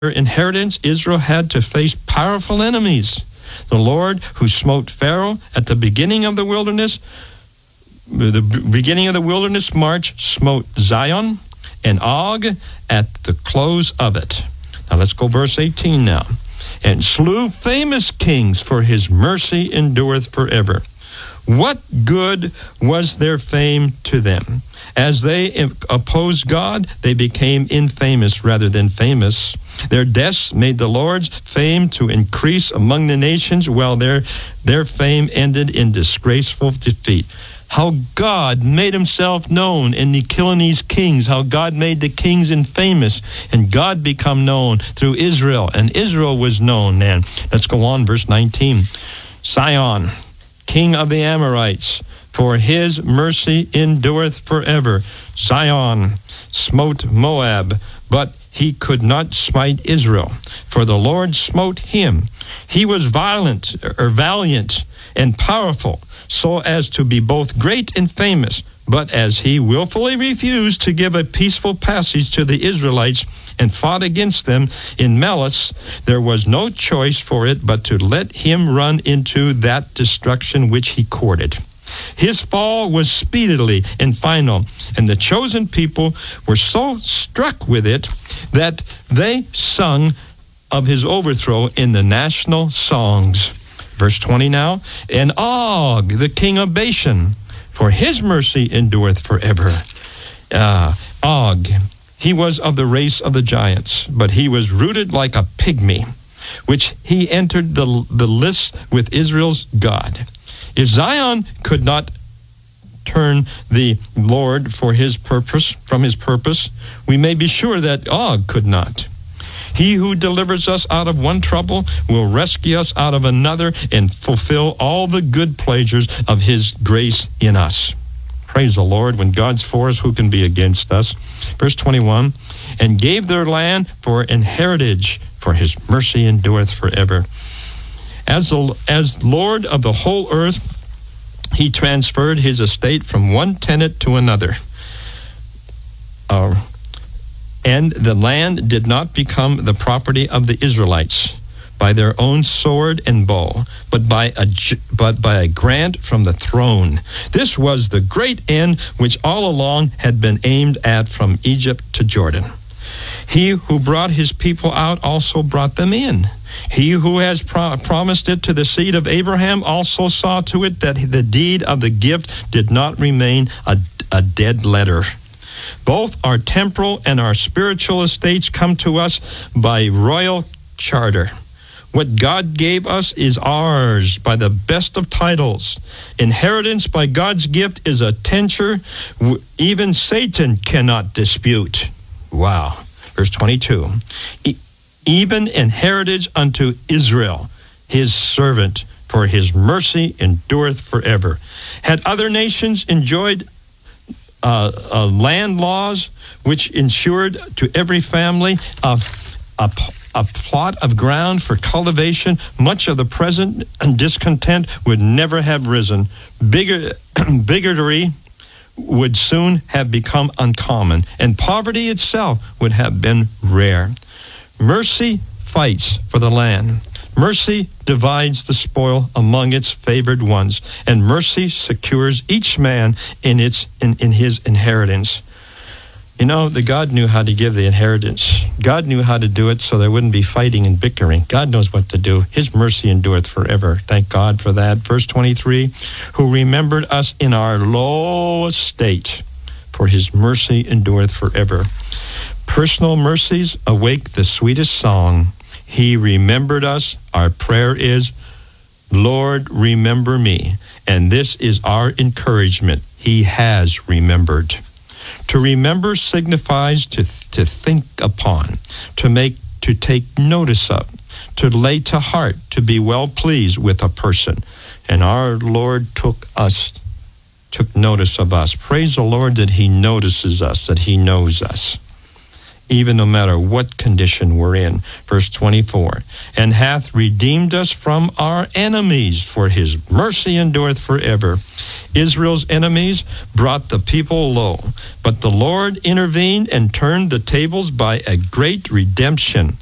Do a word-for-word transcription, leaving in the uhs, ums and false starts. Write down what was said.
inheritance, Israel had to face powerful enemies. The Lord who smote Pharaoh at the beginning of the wilderness, the beginning of the wilderness march, smote Zion and Og at the close of it. Now let's go verse eighteen now. And slew famous kings, for his mercy endureth forever. What good was their fame to them? As they opposed God, they became infamous rather than famous. Their deaths made the Lord's fame to increase among the nations, while their, their fame ended in disgraceful defeat. How God made himself known in the killing these kings, how God made the kings infamous, and God become known through Israel, and Israel was known then. Let's go on, verse nineteen. Sihon, king of the Amorites, for his mercy endureth forever. Sihon smote Moab, but he could not smite Israel, for the Lord smote him. He was violent, or valiant, and powerful, so as to be both great and famous. But as he willfully refused to give a peaceful passage to the Israelites and fought against them in malice, there was no choice for it but to let him run into that destruction which he courted. His fall was speedily and final, and the chosen people were so struck with it that they sung of his overthrow in the national songs. Verse twenty now. And Og, the king of Bashan, for his mercy endureth forever. Uh, Og, he was of the race of the giants, but he was rooted like a pygmy, which he entered the, the lists with Israel's God. If Zion could not turn the Lord for his purpose from his purpose, we may be sure that Og could not. He who delivers us out of one trouble will rescue us out of another and fulfill all the good pleasures of his grace in us. Praise the Lord. When God's for us, who can be against us? Verse twenty-one, and gave their land for an heritage, for his mercy endureth forever. As the, as Lord of the whole earth, he transferred his estate from one tenant to another. Uh, and the land did not become the property of the Israelites by their own sword and bow, but by a, but by a grant from the throne. This was the great end which all along had been aimed at from Egypt to Jordan. He who brought his people out also brought them in. He who has pro- promised it to the seed of Abraham also saw to it that the deed of the gift did not remain a, a dead letter. Both our temporal and our spiritual estates come to us by royal charter. What God gave us is ours by the best of titles. Inheritance by God's gift is a tenure even Satan cannot dispute. Wow. Verse twenty-two. E- even inheritage unto Israel, his servant, for his mercy endureth forever. Had other nations enjoyed uh, uh, land laws which ensured to every family uh, a, a plot of ground for cultivation, much of the present discontent would never have risen. Bigger, bigotry would soon have become uncommon, and poverty itself would have been rare. Mercy fights for the land. Mercy divides the spoil among its favored ones, and mercy secures each man in its in, in his inheritance. You know, the God knew how to give the inheritance. God knew how to do it so there wouldn't be fighting and bickering. God knows what to do. His mercy endureth forever. Thank God for that. Verse twenty-three, who remembered us in our low estate, for his mercy endureth forever. Personal mercies awake the sweetest song. He remembered us. Our prayer is, Lord, remember me. And this is our encouragement. He has remembered. To remember signifies to to think upon, to make, to take notice of, to lay to heart, to be well pleased with a person. And our Lord took us, took notice of us. Praise the Lord that he notices us, that he knows us, even no matter what condition we're in. Verse twenty-four, and hath redeemed us from our enemies, for his mercy endureth forever. Israel's enemies brought the people low, but the Lord intervened and turned the tables by a great redemption.